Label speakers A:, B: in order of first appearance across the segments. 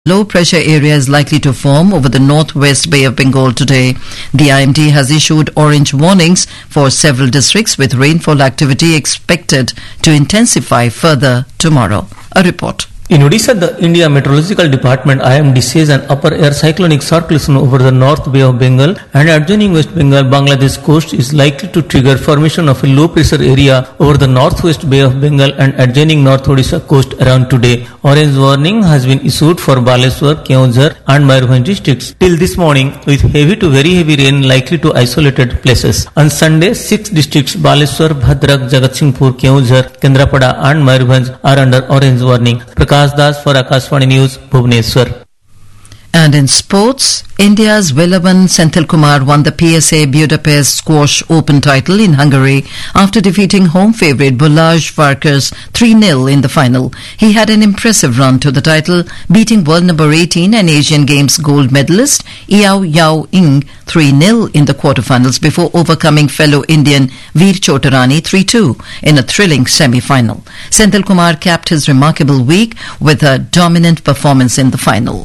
A: Low pressure area is likely to form over the northwest Bay of Bengal today. The IMD has issued orange warnings for several districts with rainfall activity expected to intensify further tomorrow. A report.
B: In Odisha, the India Meteorological Department IMD says an upper air cyclonic circulation over the North Bay of Bengal and adjoining West Bengal Bangladesh coast is likely to trigger formation of a low pressure area over the Northwest Bay of Bengal and adjoining North Odisha coast around today. Orange warning has been issued for Baleswar, Keonjhar and Mayurbhanj districts till this morning, with heavy to very heavy rain likely to isolated places. On Sunday, 6 districts Baleswar, Bhadrak, Jagatsinghpur, Keonjhar, Kendrapada and Mayurbhanj are under orange warning. Prakash Das for Akashvani News, Bhubaneswar.
A: And in sports, India's Velavan Senthilkumar won the PSA Budapest Squash Open title in Hungary after defeating home favourite Balázs Farkas 3-0 in the final. He had an impressive run to the title, beating world number 18 and Asian Games gold medalist Yao Ying 3-0 in the quarterfinals before overcoming fellow Indian Veer Chotarani 3-2 in a thrilling semi-final. Senthilkumar capped his remarkable week with a dominant performance in the final.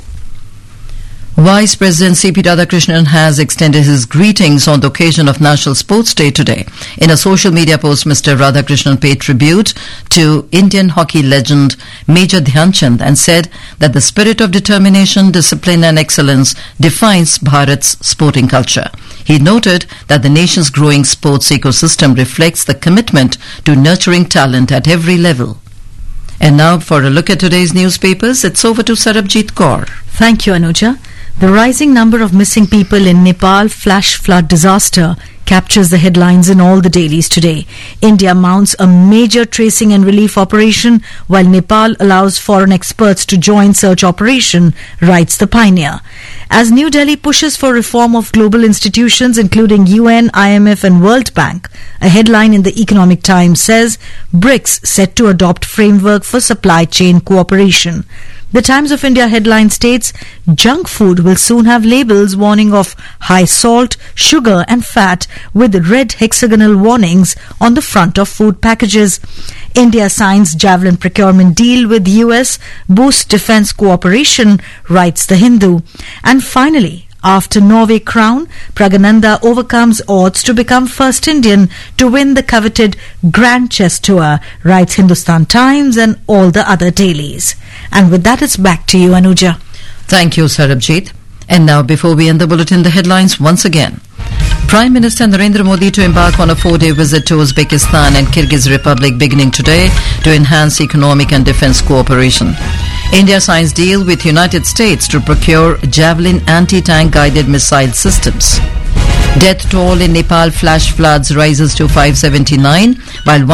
A: Vice President C.P. Radhakrishnan has extended his greetings on the occasion of National Sports Day today. In a social media post, Mr. Radhakrishnan paid tribute to Indian hockey legend Major Dhyan Chand and said that the spirit of determination, discipline and excellence defines Bharat's sporting culture. He noted that the nation's growing sports ecosystem reflects the commitment to nurturing talent at every level. And now for a look at today's newspapers, it's over to Sarabjit Kaur.
C: Thank you, Anuja. The rising number of missing people in Nepal flash flood disaster captures the headlines in all the dailies today. India mounts a major tracing and relief operation while Nepal allows foreign experts to join search operation, writes The Pioneer. As New Delhi pushes for reform of global institutions including UN, IMF and World Bank, a headline in the Economic Times says BRICS set to adopt framework for supply chain cooperation. The Times of India headline states, junk food will soon have labels warning of high salt, sugar and fat with red hexagonal warnings on the front of food packages. India signs Javelin procurement deal with US, boosts defence cooperation, writes The Hindu. And finally, after Norway crown, Pragananda overcomes odds to become first Indian to win the coveted Grand Chess Tour, writes Hindustan Times and all the other dailies. And with that, it's back to you, Anuja.
A: Thank you, Sarabjit. And now, before we end the bulletin, the headlines once again. Prime Minister Narendra Modi to embark on a 4-day visit to Uzbekistan and Kyrgyz Republic beginning today to enhance economic and defence cooperation. India signs deal with United States to procure Javelin anti-tank guided missile systems. Death toll in Nepal flash floods rises to 579, while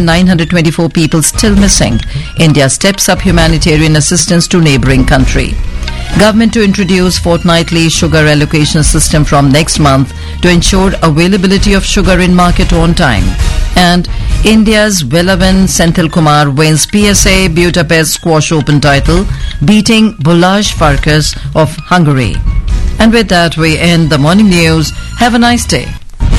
A: 1,924 people still missing. India steps up humanitarian assistance to neighbouring country. Government to introduce fortnightly sugar allocation system from next month to ensure availability of sugar in market on time. And India's Velavan Senthilkumar wins PSA Budapest Squash Open title, beating Balázs Farkas of Hungary. And with that, we end the morning news. Have a nice day.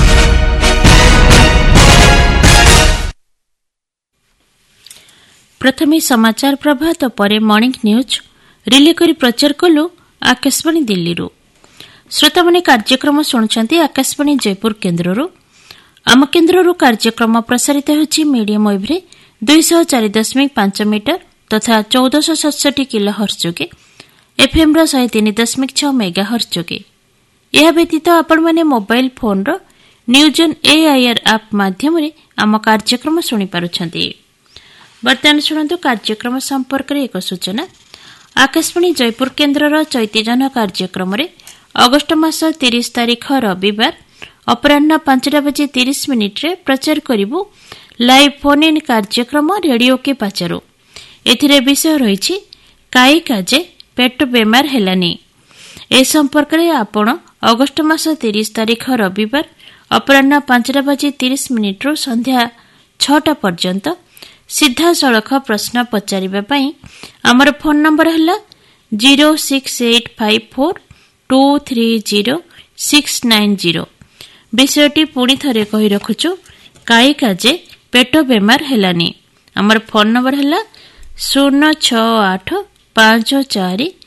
D: प्रथमे समाचार प्रभात परे morning news relay करी प्रचार कलु आकाशवाणी दिल्ली श्रोता माने कार्यक्रम शुणुछंती आकाशवाणी जयपुर केन्द्ररू आम केन्द्ररू कार्यक्रम प्रसारित होछि मीडियम वेव रे 204.5 मीटर तथा 1467 किलो हर्ट्ज जोगे एफएम रो 103.6 मेगा हर्ट्ज जोगे यह व्यतीत आपण माने mobile phone row news on AIR app माध्यम रे आम कार्यक्रम सुनि पारुछंती। वर्तमान शुणु कार्यक्रम संपर्क एक सूचना। आकाशवाणी जयपुर केन्द्र चैत्यजन कार्यक्रम अगस्ट मास 30 तारीख रविवार अपराह्न 5:30 प्रचार करिबु लाइव फोन इन कार्यक्रम रेडियो के पाचरो। एथिरे विषय रहिछि काई काजे पेट बेमार हेलानी। ए संपर्क रे आपण अगस्ट मास 30 तारीख रविवार अपराह्न 5:30 रु संध्या 6टा पर्यंत सीधा सड़क प्रश्न पचारिबा पई हमर फोन नंबर हला 06854230690। विषयटी पुणी थरे कहि रखुछु काई काजे पेट बेमार हेलानी। हमर फोन नंबर हला 06854